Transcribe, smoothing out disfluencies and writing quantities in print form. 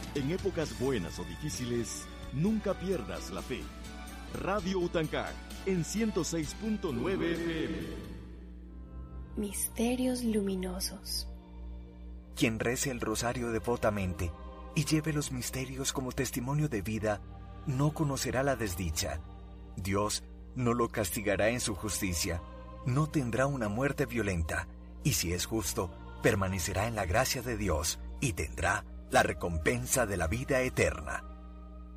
En épocas buenas o difíciles, nunca pierdas la fe. Radio Utancá, en 106.9 FM. Misterios luminosos. Quien rece el rosario devotamente y lleve los misterios como testimonio de vida, no conocerá la desdicha. Dios no lo castigará en su justicia, no tendrá una muerte violenta, y si es justo, permanecerá en la gracia de Dios y tendrá la recompensa de la vida eterna.